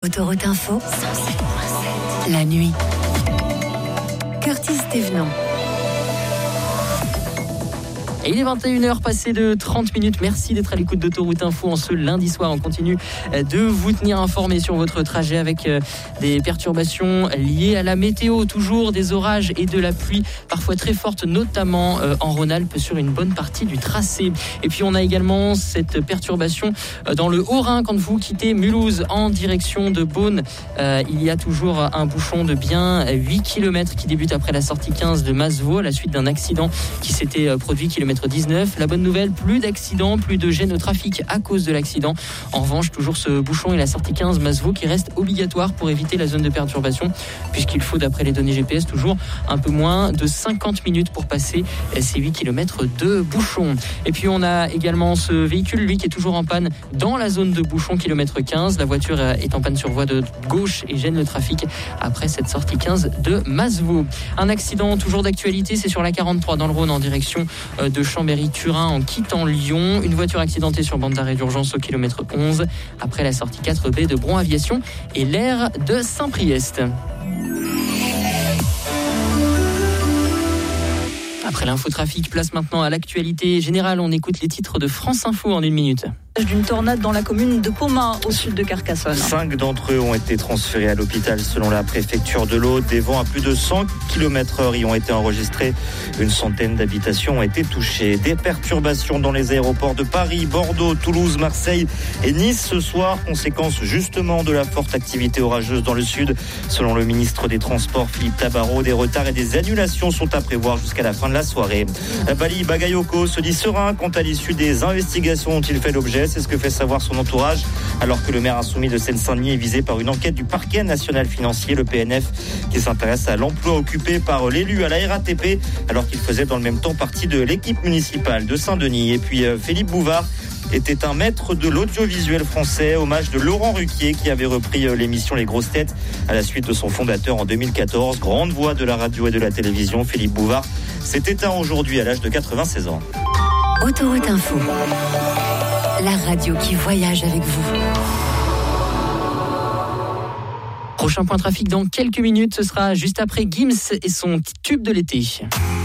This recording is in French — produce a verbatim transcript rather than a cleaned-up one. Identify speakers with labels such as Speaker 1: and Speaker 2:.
Speaker 1: Autoroute Info, la nuit. Curtis Thévenant.
Speaker 2: Et il est vingt et une heures passées de trente minutes. Merci d'être à l'écoute d'Autoroute Info en ce lundi soir. On continue de vous tenir informés sur votre trajet avec des perturbations liées à la météo. Toujours des orages et de la pluie, parfois très forte, notamment en Rhône-Alpes sur une bonne partie du tracé. Et puis on a également cette perturbation dans le Haut-Rhin quand vous quittez Mulhouse en direction de Beaune. Euh, il y a toujours un bouchon de bien huit kilomètres qui débute après la sortie quinze de Masevaux à la suite d'un accident qui s'était produit kilomètre dix-neuf. La bonne nouvelle, plus d'accidents, plus de gêne au trafic à cause de l'accident. En revanche, toujours ce bouchon et la sortie quinze Masevaux qui reste obligatoire pour éviter la zone de perturbation, puisqu'il faut, d'après les données G P S, toujours un peu moins de cinquante minutes pour passer ces huit kilomètres de bouchon. Et puis on a également ce véhicule, lui, qui est toujours en panne dans la zone de bouchon, kilomètre quinze. La voiture est en panne sur voie de gauche et gêne le trafic après cette sortie quinze de Masevaux. Un accident toujours d'actualité, c'est sur la quarante-trois dans le Rhône en direction de Chambéry-Turin en quittant Lyon. Une voiture accidentée sur bande d'arrêt d'urgence au kilomètre onze après la sortie quatre B de Bron Aviation et l'aire de Saint-Priest. Après l'infotrafic, place maintenant à l'actualité générale. On écoute les titres de France Info en une minute.
Speaker 3: D'une tornade dans la commune de Pomain, au sud de Carcassonne.
Speaker 4: Cinq d'entre eux ont été transférés à l'hôpital selon la préfecture de l'Aude. Des vents à plus de cent kilomètres heure y ont été enregistrés. Une centaine d'habitations ont été touchées. Des perturbations dans les aéroports de Paris, Bordeaux, Toulouse, Marseille et Nice ce soir. Conséquence justement de la forte activité orageuse dans le sud. Selon le ministre des Transports, Philippe Tabarot, des retards et des annulations sont à prévoir jusqu'à la fin de la soirée. Bali Bagayoko se dit serein quant à l'issue des investigations dont il fait l'objet. C'est ce que fait savoir son entourage, alors que le maire insoumis de Seine-Saint-Denis est visé par une enquête du parquet national financier, le P N F, qui s'intéresse à l'emploi occupé par l'élu à la R A T P, alors qu'il faisait dans le même temps partie de l'équipe municipale de Saint-Denis. Et puis Philippe Bouvard était un maître de l'audiovisuel français, hommage de Laurent Ruquier qui avait repris l'émission Les Grosses Têtes à la suite de son fondateur en deux mille quatorze. Grande voix de la radio et de la télévision, Philippe Bouvard s'est éteint aujourd'hui à l'âge de quatre-vingt-seize ans.
Speaker 1: Autoroute Info, la radio qui voyage avec vous.
Speaker 2: Prochain point trafic dans quelques minutes, ce sera juste après Gims et son tube de l'été.